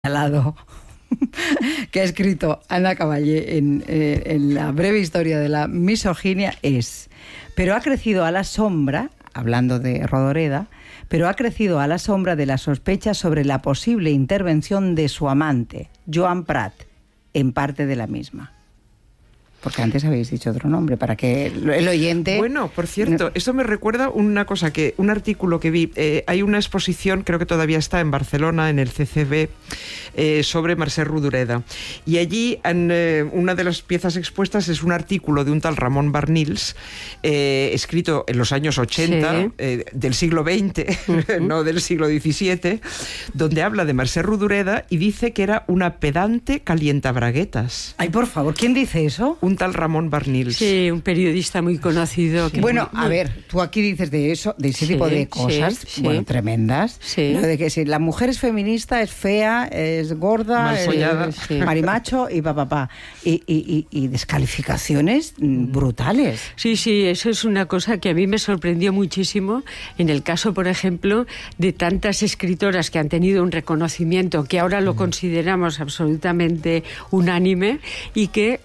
Señalado que ha escrito Ana Caballé en la breve historia de la misoginia es: pero ha crecido a la sombra, hablando de Rodoreda, pero ha crecido a la sombra de la sospecha sobre la posible intervención de su amante, Joan Prat, en parte de la misma. Porque antes habéis dicho otro nombre, para que el oyente... Bueno, por cierto, esto me recuerda un artículo que vi. Hay una exposición, creo que todavía está en Barcelona, en el CCB, sobre Mercè Rodoreda. Y allí, una de las piezas expuestas es un artículo de un tal Ramon Barnils, escrito en los años 80, sí, del siglo XX, no del siglo XVII, donde habla de Mercè Rodoreda y dice que era una pedante calientabraguetas. Ay, por favor, ¿quién dice eso? Un tal Ramon Barnils. Sí, un periodista muy conocido. Sí. Bueno, a ver, tú aquí dices de eso, de ese tipo de cosas, bueno, tremendas. Sí. Lo de que si la mujer es feminista, es fea, es gorda, es marimacho y papá. Y descalificaciones brutales. Sí, eso es una cosa que a mí me sorprendió muchísimo en el caso, por ejemplo, de tantas escritoras que han tenido un reconocimiento que ahora lo consideramos absolutamente unánime y que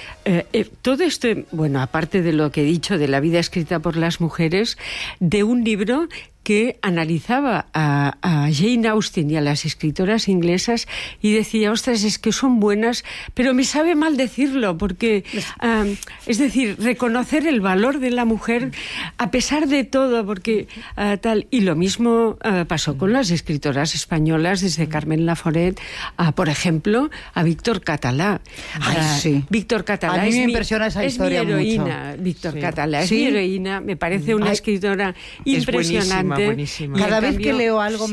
todo esto, bueno, aparte de lo que he dicho de la vida escrita por las mujeres, de un libro que analizaba a Jane Austen y a las escritoras inglesas y decía, ostras, es que son buenas, pero me sabe mal decirlo, porque, es decir, reconocer el valor de la mujer a pesar de todo, porque tal. Y lo mismo pasó con las escritoras españolas, desde Carmen Laforet a, por ejemplo, a Víctor Català. Sí. Víctor Català a mí me impresiona esa historia mucho. Es mi heroína, Víctor Català, es mi heroína, me parece una escritora impresionante. Buenísima. Cada vez que leo algo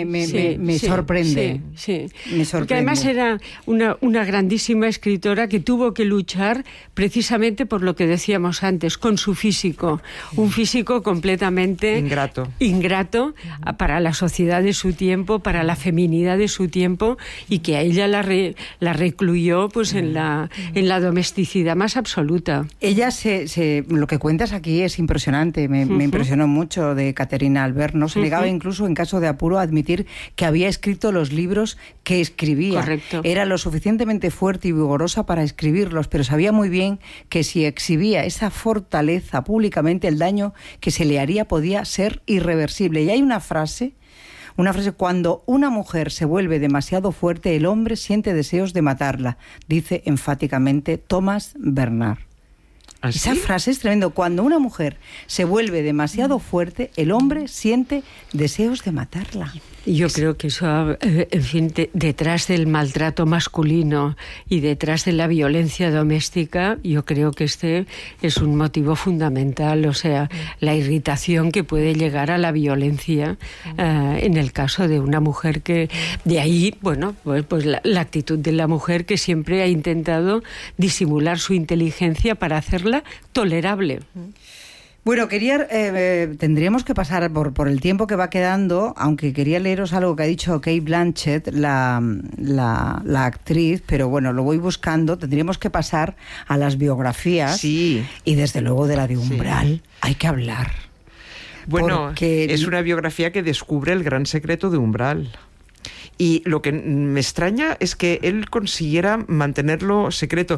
me sorprende. Sí. Me sorprende. Porque además era una grandísima escritora que tuvo que luchar precisamente por lo que decíamos antes, con su físico. Un físico completamente ingrato para la sociedad de su tiempo, para la feminidad de su tiempo, y que a ella la recluyó pues en la domesticidad más absoluta. Ella lo que cuentas aquí es impresionante. Me impresionó mucho de Caterina Albert. No se negaba incluso en caso de apuro a admitir que había escrito los libros que escribía. Correcto. Era lo suficientemente fuerte y vigorosa para escribirlos, pero sabía muy bien que si exhibía esa fortaleza públicamente, el daño que se le haría podía ser irreversible. Y hay una frase, cuando una mujer se vuelve demasiado fuerte, el hombre siente deseos de matarla, dice enfáticamente Thomas Bernard. ¿Así? Esa frase es tremendo. Cuando una mujer se vuelve demasiado fuerte, el hombre siente deseos de matarla. Y yo creo que eso, en fin, detrás del maltrato masculino y detrás de la violencia doméstica, yo creo que este es un motivo fundamental, o sea, la irritación que puede llegar a la violencia en el caso de una mujer que, de ahí, bueno, pues la actitud de la mujer que siempre ha intentado disimular su inteligencia para hacerla tolerable. Bueno, tendríamos que pasar por el tiempo que va quedando, aunque quería leeros algo que ha dicho Cate Blanchett, la actriz, pero bueno, lo voy buscando. Tendríamos que pasar a las biografías. Sí. Y desde luego de la de Umbral hay que hablar. Bueno, porque es una biografía que descubre el gran secreto de Umbral. Y lo que me extraña es que él consiguiera mantenerlo secreto.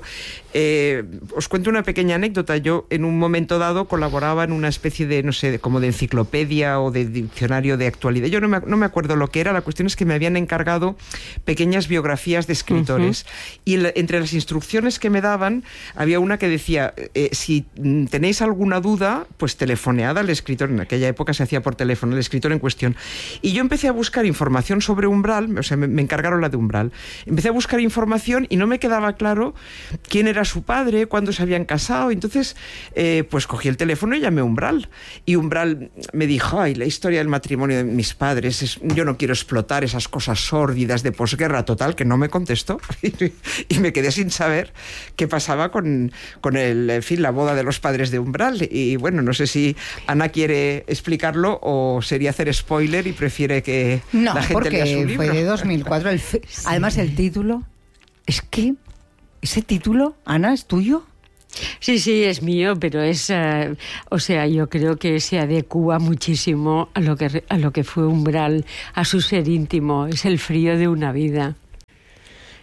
Os cuento una pequeña anécdota. Yo en un momento dado colaboraba en una especie de, no sé, como de enciclopedia o de diccionario de actualidad. Yo no me acuerdo lo que era. La cuestión es que me habían encargado pequeñas biografías de escritores. Y entre las instrucciones que me daban había una que decía, si tenéis alguna duda, pues telefonead al escritor. En aquella época se hacía por teléfono, el escritor en cuestión. Y yo empecé a buscar información sobre Umbral. O sea, me encargaron la de Umbral. Empecé a buscar información y no me quedaba claro quién era su padre, cuándo se habían casado. Entonces, pues cogí el teléfono y llamé a Umbral. Y Umbral me dijo, ay, la historia del matrimonio de mis padres, yo no quiero explotar esas cosas sórdidas de posguerra. Total, que no me contestó. Y me quedé sin saber qué pasaba con en fin, la boda de los padres de Umbral. Y bueno, no sé si Ana quiere explicarlo o sería hacer spoiler y prefiere que la gente lea su libro. De 2004. Además, el título, es que ese título, Ana, ¿es tuyo? Sí, es mío, pero es, o sea, yo creo que se adecúa muchísimo a lo que fue Umbral, a su ser íntimo. Es el frío de una vida.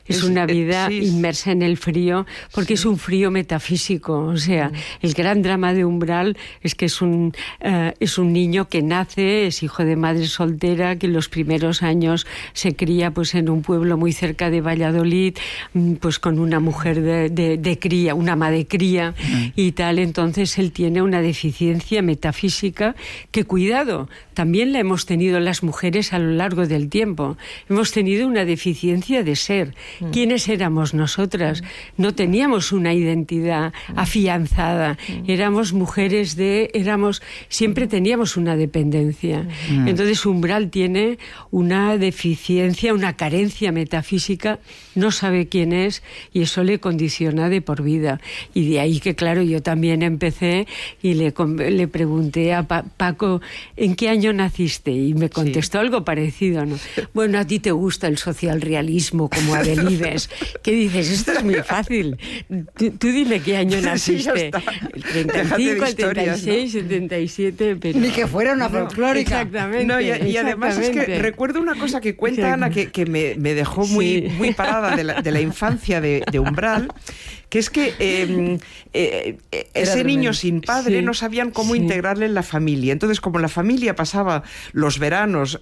Es una vida inmersa en el frío, porque es un frío metafísico. O sea, el gran drama de Umbral es que es un niño que nace, es hijo de madre soltera, que en los primeros años se cría pues en un pueblo muy cerca de Valladolid, pues con una mujer de cría, una ama de cría y tal. Entonces él tiene una deficiencia metafísica que, cuidado, también la hemos tenido las mujeres a lo largo del tiempo. Hemos tenido una deficiencia de ser. ¿Quiénes éramos nosotras? No teníamos una identidad afianzada. Éramos mujeres siempre teníamos una dependencia. Entonces Umbral tiene una deficiencia, una carencia metafísica, no sabe quién es y eso le condiciona de por vida. Y de ahí que, claro, yo también empecé y le pregunté a Paco, ¿en qué año naciste? Y me contestó algo parecido, ¿no? Bueno, a ti te gusta el socialrealismo como a Delibes. ¿Qué dices? Esto es muy fácil. Tú dime qué año naciste. El 35, el 36, el 77... Pero... Ni que fuera una folclórica. Exactamente. No, y además es que recuerdo una cosa que cuenta Ana que me dejó muy parada de la infancia de Umbral, que es que ese niño sin padre no sabían cómo integrarle en la familia. Entonces, como la familia pasaba los veranos,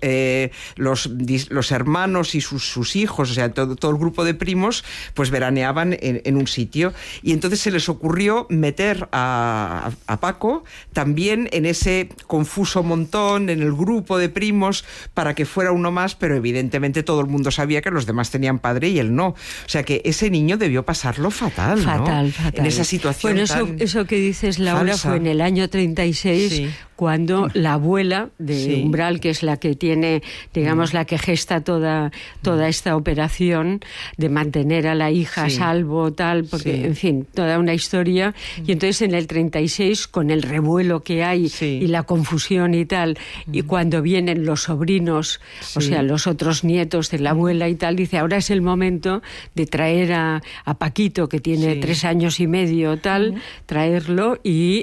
los hermanos y sus hijos, o sea, todo el grupo de primos, pues veraneaban en un sitio. Y entonces se les ocurrió meter a Paco también en ese confuso montón, en el grupo de primos, para que fuera uno más, pero evidentemente todo el mundo sabía que los demás tenían padre y él no. O sea que ese niño debió pasarlo fatal, ¿no? Fatal. En esa situación eso que dices, Laura, falsa. Fue en el año 36, cuando la abuela de Umbral, que es la que tiene, digamos, la que gesta toda esta operación de mantener a la hija a salvo, tal, porque, en fin, toda una historia. Y entonces en el 36, con el revuelo que hay y la confusión y tal, y cuando vienen los sobrinos, o sea, los otros nietos de la abuela y tal, dice, ahora es el momento de traer a Paquito, que tiene 3 años y medio, tal, traerlo y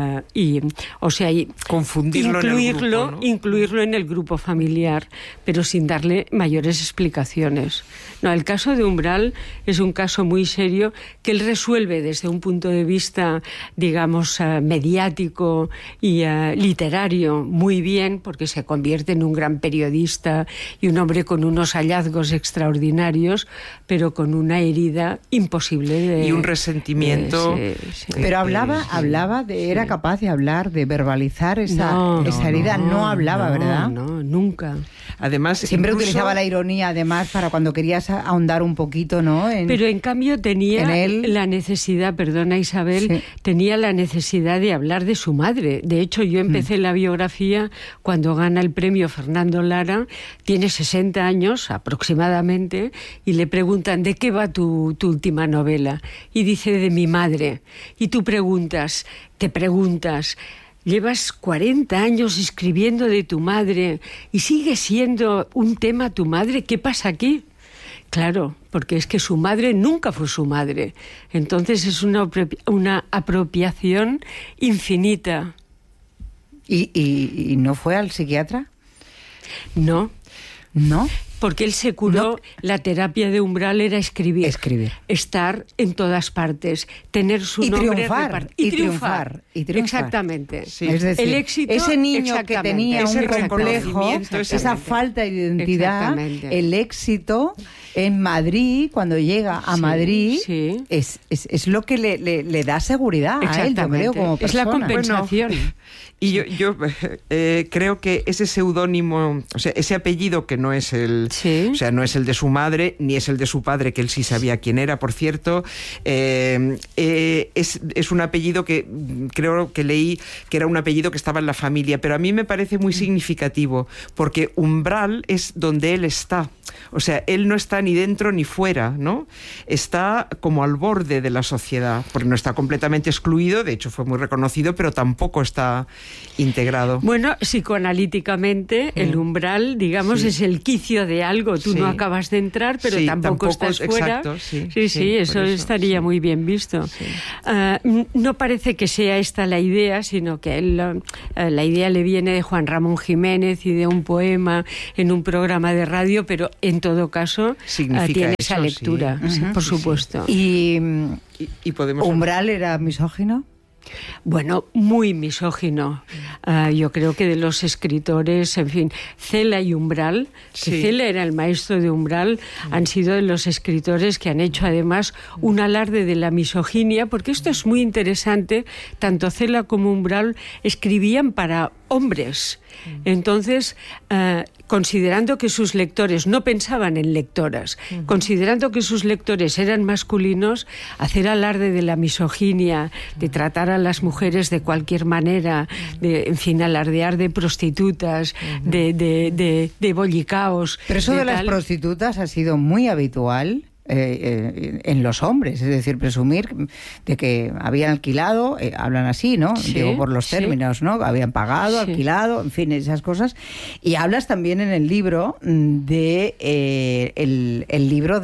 o sea, confundirlo, incluirlo en el grupo familiar, pero sin darle mayores explicaciones. No, el caso de Umbral es un caso muy serio que él resuelve desde un punto de vista, digamos, mediático y literario muy bien, porque se convierte en un gran periodista y un hombre con unos hallazgos extraordinarios, pero con una herida imposible y un resentimiento. Pero era capaz de hablar, de verbalizar esa herida. No hablaba, ¿verdad? No, nunca. Además, siempre utilizaba la ironía, además, para cuando querías ahondar un poquito, ¿no? Pero en cambio tenía la necesidad, perdona Isabel, tenía la necesidad de hablar de su madre. De hecho, yo empecé la biografía cuando gana el premio Fernando Lara, tiene 60 años aproximadamente, y le preguntan, ¿de qué va tu última novela? Y dice, de mi madre. Y tú te preguntas, llevas 40 años escribiendo de tu madre y sigue siendo un tema tu madre. ¿Qué pasa aquí? Claro, porque es que su madre nunca fue su madre. Entonces es una apropiación infinita. ¿Y no fue al psiquiatra? No. ¿No? Porque él se curó, la terapia de Umbral era escribir. Estar en todas partes, tener su nombre y triunfar. Exactamente. Sí. Es decir, el éxito, ese niño que tenía un complejo, esa falta de identidad, el éxito en Madrid, cuando llega a Madrid, es lo que le da seguridad a él, yo creo, como persona. Es la compensación. Bueno, y yo creo que ese seudónimo, o sea, ese apellido que no es o sea, no es el de su madre, ni es el de su padre, que él sí sabía quién era, por cierto, es un apellido que creo que leí que era un apellido que estaba en la familia, pero a mí me parece muy significativo, porque Umbral es donde él está. O sea, él no está ni dentro ni fuera, ¿no? Está como al borde de la sociedad, porque no está completamente excluido, de hecho fue muy reconocido, pero tampoco está integrado. Bueno, psicoanalíticamente, el umbral, digamos, es el quicio de de algo, tú no acabas de entrar, pero tampoco estás fuera. Exacto, sí, eso estaría muy bien visto. Sí. No parece que sea esta la idea, sino que la idea le viene de Juan Ramón Jiménez y de un poema en un programa de radio, pero en todo caso tiene esa lectura, por supuesto. ¿Y podemos... Umbral era misógino? Bueno, muy misógino. Yo creo que de los escritores, en fin, Cela y Umbral, que Cela era el maestro de Umbral, han sido de los escritores que han hecho además un alarde de la misoginia, porque esto es muy interesante, tanto Cela como Umbral escribían para hombres. Entonces, considerando que sus lectores no pensaban en lectoras, considerando que sus lectores eran masculinos, hacer alarde de la misoginia, de tratar a las mujeres de cualquier manera, de, en fin, alardear de prostitutas, de bollicaos. Pero eso de las prostitutas ha sido muy habitual en los hombres, es decir, presumir de que habían alquilado, hablan así, ¿no? Digo, por los términos, ¿no? Habían pagado, alquilado, en fin, esas cosas. Y hablas también en el libro de el libro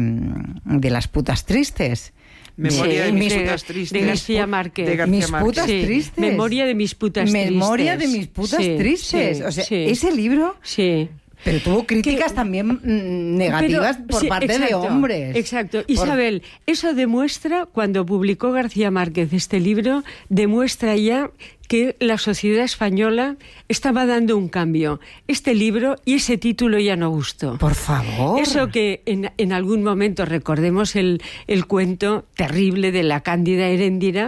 de las putas tristes. Memoria de mis putas tristes. De García Márquez. Mis putas tristes. Memoria de mis putas tristes. Memoria de mis putas tristes. O sea, ese libro... Sí. Pero tuvo críticas también negativas por parte de hombres. Exacto. Isabel, eso demuestra, cuando publicó García Márquez este libro, demuestra ya que la sociedad española estaba dando un cambio. Este libro y ese título ya no gustó. Por favor. Eso que en algún momento recordemos el cuento terrible de la Cándida Heréndira,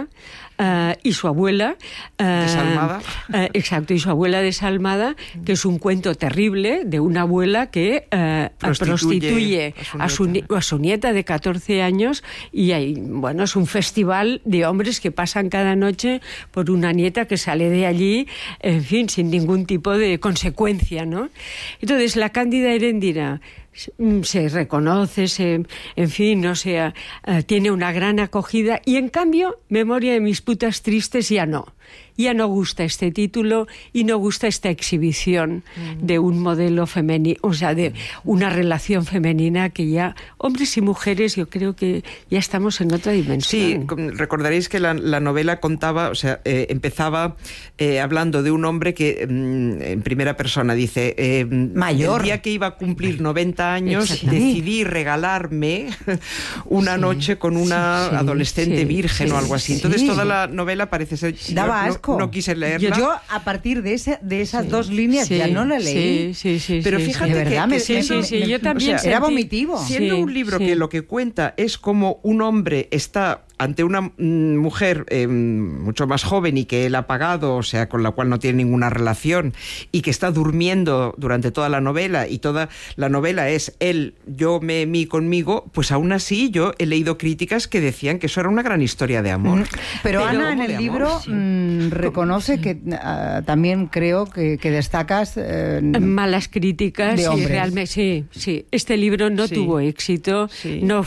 y su abuela desalmada. Exacto, y su abuela desalmada, que es un cuento terrible de una abuela que prostituye a su nieta de 14 años y bueno, es un festival de hombres que pasan cada noche por una nieta que sale de allí, en fin, sin ningún tipo de consecuencia, ¿no? Entonces, la Cándida Heréndira se reconoce, en fin, no sé, tiene una gran acogida, y en cambio, Memoria de mis putas tristes ya no gusta este título y no gusta esta exhibición de un modelo femenino, o sea, de una relación femenina que ya, hombres y mujeres, yo creo que ya estamos en otra dimensión. Sí, recordaréis que la novela contaba, o sea, empezaba hablando de un hombre que en primera persona dice, mayor, el día que iba a cumplir 90 años decidí regalarme una noche con una adolescente virgen o algo así. Entonces toda la novela parece ser... Daba asco. No quise leerla. Yo a partir de esas dos líneas ya no la leí. Pero fíjate que yo también, o sea, era vomitivo. Siendo un libro que lo que cuenta es como un hombre está ante una mujer mucho más joven y que él ha pagado, o sea, con la cual no tiene ninguna relación, y que está durmiendo durante toda la novela, y toda la novela es él, yo, mí, conmigo, pues aún así yo he leído críticas que decían que eso era una gran historia de amor. Pero Ana, en el libro reconoce que también creo que destacas malas críticas de hombres. Y realmente sí. Este libro no tuvo éxito, no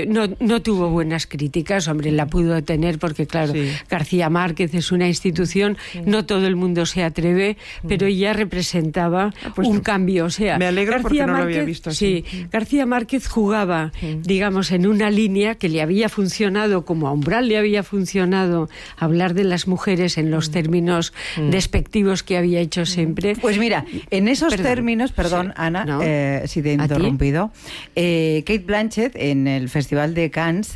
tuvo buenas críticas. Hombre, la pudo tener porque, claro, García Márquez es una institución, no todo el mundo se atreve, pero ya representaba un cambio. O sea, me alegro García porque no Márquez, lo había visto así. Sí, García Márquez jugaba, digamos, en una línea que le había funcionado, como a Umbral le había funcionado hablar de las mujeres en los términos despectivos que había hecho siempre. Pues mira, en esos términos, Ana, ¿no? Si te he interrumpido, Cate Blanchett en el Festival de Cannes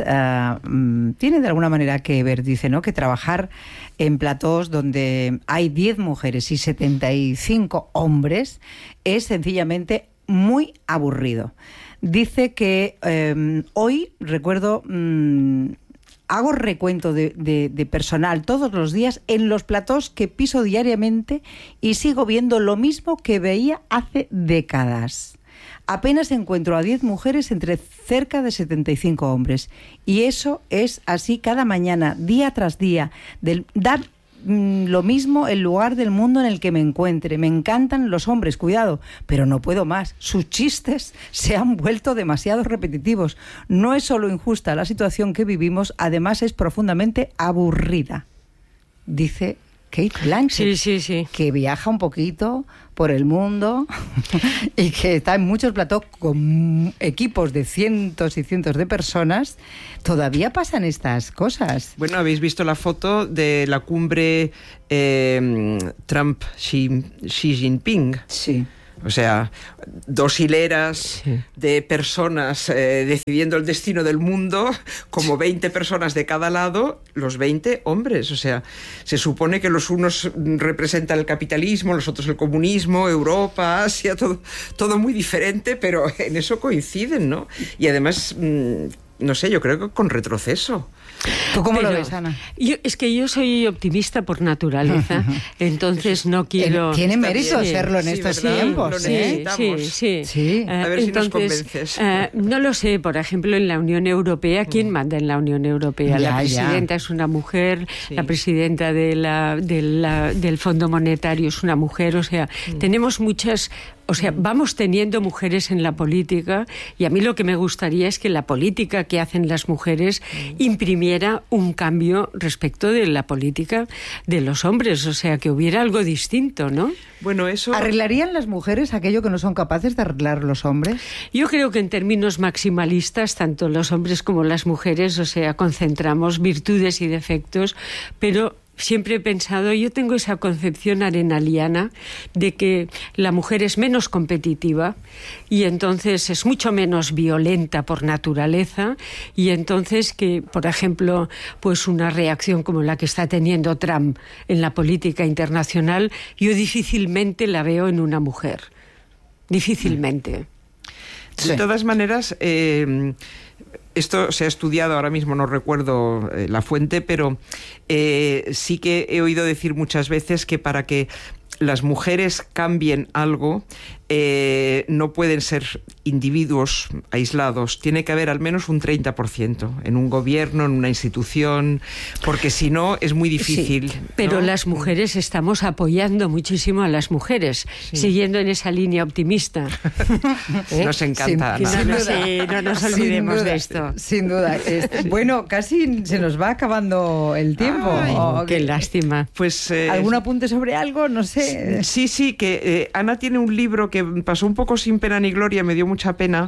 tiene de alguna manera que ver, dice, ¿no?, que trabajar en platós donde hay 10 mujeres y 75 hombres es sencillamente muy aburrido. Dice que hoy, recuerdo, hago recuento de personal todos los días en los platós que piso diariamente y sigo viendo lo mismo que veía hace décadas. Apenas encuentro a 10 mujeres entre cerca de 75 hombres. Y eso es así cada mañana, día tras día. Da lo mismo el lugar del mundo en el que me encuentre. Me encantan los hombres, cuidado, pero no puedo más. Sus chistes se han vuelto demasiado repetitivos. No es solo injusta la situación que vivimos, además es profundamente aburrida, dice Kate Blanchett, sí. que viaja un poquito por el mundo y que está en muchos platós con equipos de cientos y cientos de personas. Todavía pasan estas cosas. Bueno, habéis visto la foto de la cumbre Trump-Xi Jinping. Sí. O sea, 2 hileras de personas decidiendo el destino del mundo, como 20 personas de cada lado, los 20 hombres. O sea, se supone que los unos representan el capitalismo, los otros el comunismo, Europa, Asia, todo muy diferente, pero en eso coinciden, ¿no? Y además, no sé, yo creo que con retroceso. ¿Tú cómo lo ves, Ana? Es que yo soy optimista por naturaleza, entonces no quiero... Tiene mérito serlo en estos tiempos. Sí. A ver si nos convences. No lo sé, por ejemplo, en la Unión Europea, ¿quién manda en la Unión Europea? La presidenta es una mujer, la presidenta del Fondo Monetario es una mujer, o sea, tenemos muchas... O sea, vamos teniendo mujeres en la política y a mí lo que me gustaría es que la política que hacen las mujeres imprimiera un cambio respecto de la política de los hombres, o sea, que hubiera algo distinto, ¿no? Bueno, eso... ¿Arreglarían las mujeres aquello que no son capaces de arreglar los hombres? Yo creo que en términos maximalistas, tanto los hombres como las mujeres, o sea, concentramos virtudes y defectos, pero... Siempre he pensado, yo tengo esa concepción arenaliana de que la mujer es menos competitiva y entonces es mucho menos violenta por naturaleza y entonces que, por ejemplo, pues una reacción como la que está teniendo Trump en la política internacional, yo difícilmente la veo en una mujer. Difícilmente. De todas maneras... Esto se ha estudiado, ahora mismo no recuerdo la fuente, pero sí que he oído decir muchas veces que para que las mujeres cambien algo, no pueden ser individuos aislados. Tiene que haber al menos un 30% en un gobierno, en una institución, porque si no es muy difícil. Sí, pero ¿no? Las mujeres estamos apoyando muchísimo a las mujeres, siguiendo en esa línea optimista. Nos encanta, Ana. No nos olvidemos de esto. Sin duda. Bueno, casi se nos va acabando el tiempo. Qué lástima. Pues, ¿algún apunte sobre algo? No sé. Sí, que Ana tiene un libro que pasó un poco sin pena ni gloria, me dio mucha pena.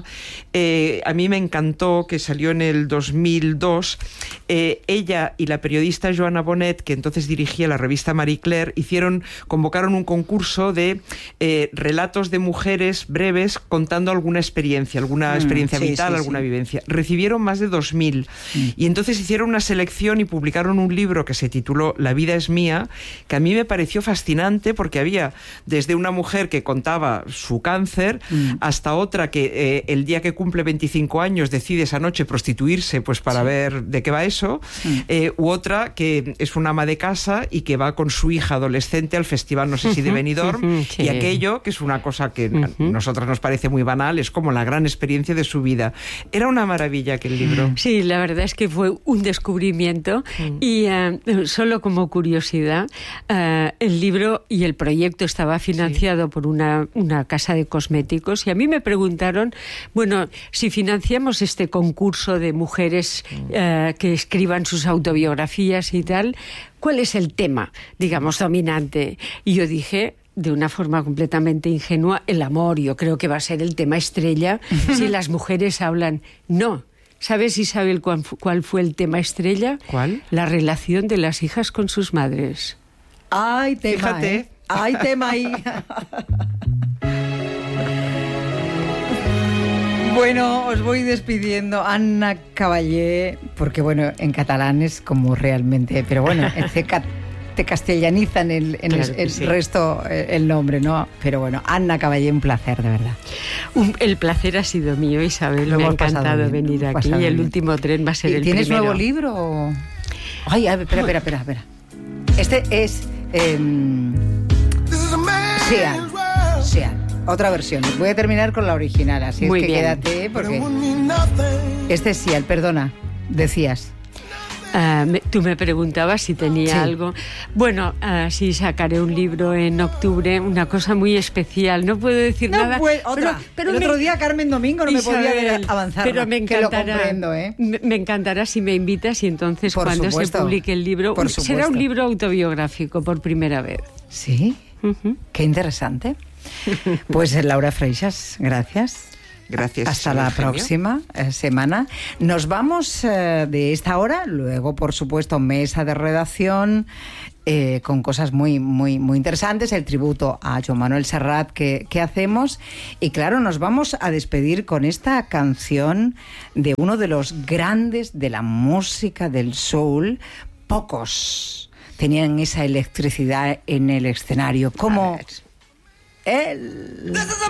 A mí me encantó, que salió en el 2002. Ella y la periodista Joanna Bonet, que entonces dirigía la revista Marie Claire, convocaron un concurso de relatos de mujeres breves contando alguna experiencia vital, alguna vivencia. Recibieron más de 2.000 y entonces hicieron una selección y publicaron un libro que se tituló La vida es mía, que a mí me pareció fascinante porque había desde una mujer que contaba su cáncer hasta otra que el día que cumple 25 años decide esa noche prostituirse pues para ver de qué va eso, u otra que es una ama de casa y que va con su hija adolescente al festival, no sé si de Benidorm, y aquello que es una cosa que a nosotras nos parece muy banal, es como la gran experiencia de su vida. Era una maravilla aquel libro. Sí, la verdad es que fue un descubrimiento y solo como curiosidad, el libro y el proyecto estaba financiado por una casa de cosméticos y a mí me preguntaron, bueno, si financiamos este concurso de mujeres que escriban sus autobiografías y tal, ¿cuál es el tema, digamos, dominante? Y yo dije, de una forma completamente ingenua, el amor. Yo creo que va a ser el tema estrella si las mujeres hablan. No. ¿Sabes, Isabel, cuál fue el tema estrella? ¿Cuál? La relación de las hijas con sus madres. ¡Ay, tema! Fíjate. ¡Ay, tema ahí! Bueno, os voy despidiendo. Ana Caballé, porque bueno, en catalán es como realmente, pero bueno, te castellanizan el resto el nombre, ¿no? Pero bueno, Ana Caballé, un placer, de verdad. El placer ha sido mío, Isabel. Me ha encantado venir aquí. Y el último tren va a ser el primero. ¿Tienes nuevo libro? Ay, espera. Este es Sean. Otra versión. Voy a terminar con la original, así Muy es que bien. quédate, porque este es Sean, perdona, decías. Tú me preguntabas si tenía algo. Bueno, sí, sacaré un libro en octubre, una cosa muy especial. No puedo decir nada. Otra. Pero el otro día Carmen Domingo no Isabel, me podía avanzar. Pero me encantará. Que lo comprendo, ¿eh? Me encantará si me invitas y entonces por cuando supuesto, se publique el libro será un libro autobiográfico por primera vez. Sí. Qué interesante. Pues Laura Freixas, gracias. Gracias. Hasta la próxima semana. Nos vamos de esta hora, luego por supuesto mesa de redacción con cosas muy, muy, muy interesantes, el tributo a Joan Manuel Serrat que hacemos, y claro, nos vamos a despedir con esta canción de uno de los grandes de la música del soul. Pocos tenían esa electricidad en el escenario como él.